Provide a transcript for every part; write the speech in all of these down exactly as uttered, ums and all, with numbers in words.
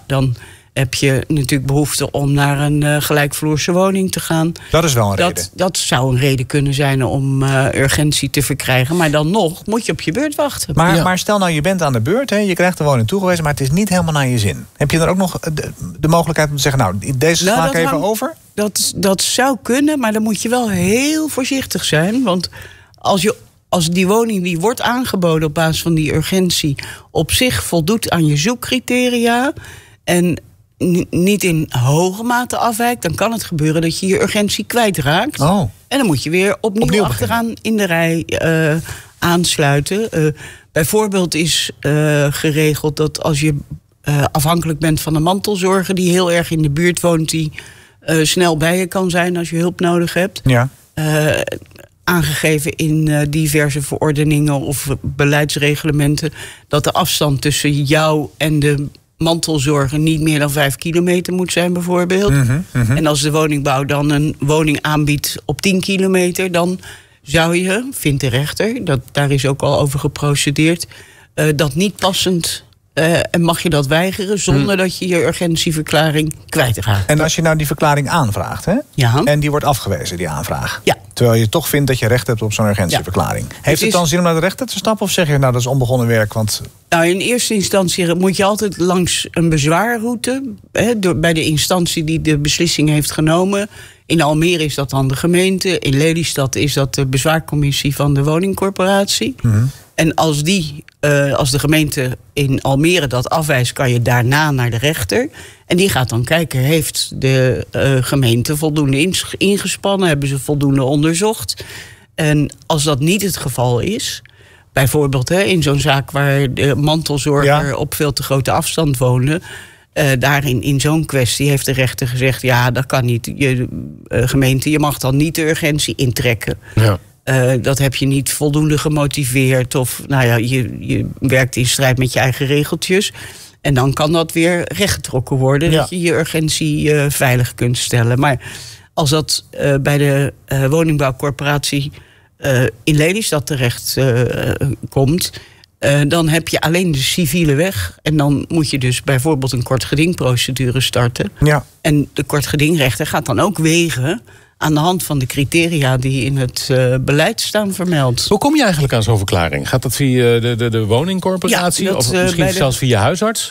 dan heb je natuurlijk behoefte om naar een uh, gelijkvloerse woning te gaan. Dat is wel een dat, reden. Dat zou een reden kunnen zijn om uh, urgentie te verkrijgen. Maar dan nog moet je op je beurt wachten. Maar, ja. maar stel nou, je bent aan de beurt, hè, je krijgt de woning toegewezen, maar het is niet helemaal naar je zin. Heb je dan ook nog de, de mogelijkheid om te zeggen, nou, deze sla ik nou, even hangt, over? Dat, dat zou kunnen, maar dan moet je wel heel voorzichtig zijn. Want als je... Als die woning die wordt aangeboden op basis van die urgentie op zich voldoet aan je zoekcriteria en n- niet in hoge mate afwijkt, dan kan het gebeuren dat je je urgentie kwijtraakt. Oh. En dan moet je weer opnieuw, opnieuw achteraan in de rij uh, aansluiten. Uh, bijvoorbeeld is uh, geregeld dat als je uh, afhankelijk bent van een mantelzorger die heel erg in de buurt woont, die uh, snel bij je kan zijn als je hulp nodig hebt. Ja. Uh, aangegeven in uh, diverse verordeningen of beleidsreglementen, dat de afstand tussen jou en de mantelzorger niet meer dan vijf kilometer moet zijn, bijvoorbeeld. Mm-hmm, mm-hmm. En als de woningbouw dan een woning aanbiedt op tien kilometer, dan zou je, vindt de rechter, dat, daar is ook al over geprocedeerd, uh, dat niet passend Uh, en mag je dat weigeren zonder hmm. dat je je urgentieverklaring kwijtraakt. En als je nou die verklaring aanvraagt, hè? Ja. En die wordt afgewezen, die aanvraag. Ja. Terwijl je toch vindt dat je recht hebt op zo'n urgentieverklaring. Ja. Heeft het, het dan is... zin om naar de rechter te stappen? Of zeg je, nou, dat is onbegonnen werk? Want... Nou, in eerste instantie moet je altijd langs een bezwaarroute, hè, door, bij de instantie die de beslissing heeft genomen. In Almere is dat dan de gemeente. In Lelystad is dat de bezwaarcommissie van de woningcorporatie. Mm-hmm. En als, die, uh, als de gemeente in Almere dat afwijst, kan je daarna naar de rechter. En die gaat dan kijken, heeft de uh, gemeente voldoende ingespannen? Hebben ze voldoende onderzocht? En als dat niet het geval is, bijvoorbeeld hè, in zo'n zaak waar de mantelzorger ja. op veel te grote afstand woonde, Uh, daarin, in zo'n kwestie, heeft de rechter gezegd, ja, dat kan niet. Je uh, gemeente, je mag dan niet de urgentie intrekken. Ja. Uh, dat heb je niet voldoende gemotiveerd. Of nou ja, je, je werkt in strijd met je eigen regeltjes. En dan kan dat weer rechtgetrokken worden. Ja. Dat je je urgentie uh, veilig kunt stellen. Maar als dat uh, bij de uh, woningbouwcorporatie uh, in Lelystad terecht uh, komt, Uh, dan heb je alleen de civiele weg. En dan moet je dus bijvoorbeeld een kortgedingprocedure starten. Ja. En de kortgedingrechter gaat dan ook wegen aan de hand van de criteria die in het uh, beleid staan vermeld. Hoe kom je eigenlijk aan zo'n verklaring? Gaat dat via de, de, de woningcorporatie? Ja, dat, of misschien uh, zelfs de... via huisarts?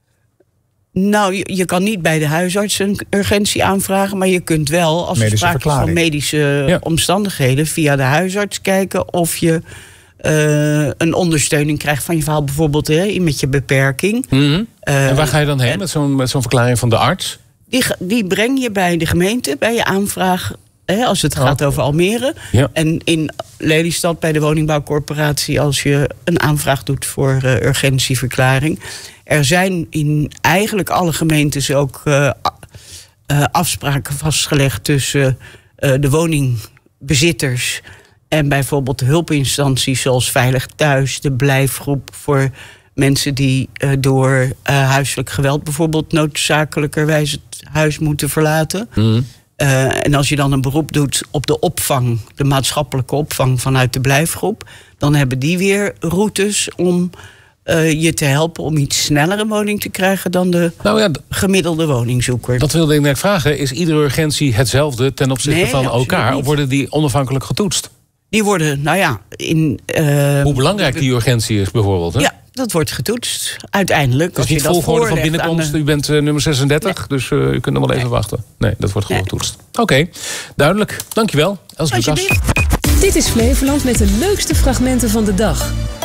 Nou, je, je kan niet bij de huisarts een urgentie aanvragen, maar je kunt wel, als er sprake is van medische ja. omstandigheden, via de huisarts kijken of je Uh, een ondersteuning krijgt van je verhaal, bijvoorbeeld hè, met je beperking. Mm-hmm. Uh, en waar ga je dan heen met zo'n, met zo'n verklaring van de arts? Die, die breng je bij de gemeente, bij je aanvraag, hè, als het gaat oh. over Almere. Ja. En in Lelystad bij de woningbouwcorporatie, als je een aanvraag doet voor uh, urgentieverklaring. Er zijn in eigenlijk alle gemeentes ook uh, uh, afspraken vastgelegd tussen uh, de woningbezitters en bijvoorbeeld de hulpinstanties zoals Veilig Thuis, de blijfgroep voor mensen die uh, door uh, huiselijk geweld bijvoorbeeld noodzakelijkerwijs het huis moeten verlaten. Mm. Uh, en als je dan een beroep doet op de opvang, de maatschappelijke opvang vanuit de blijfgroep, dan hebben die weer routes om uh, je te helpen om iets sneller een woning te krijgen dan de nou ja, gemiddelde woningzoeker. Dat wilde ik net vragen. Is iedere urgentie hetzelfde ten opzichte nee, van elkaar? Of worden die onafhankelijk getoetst? Die worden, nou ja, in Uh, Hoe belangrijk die urgentie is bijvoorbeeld, hè? Ja, dat wordt getoetst. Uiteindelijk. Het is niet volgorde van binnenkomst. De... U bent uh, nummer zesendertig, nee. dus uh, u kunt nog wel even nee. wachten. Nee, dat wordt gewoon nee. getoetst. Oké, okay. Duidelijk. Dankjewel, Els Lucas. Dit is Flevoland met de leukste fragmenten van de dag.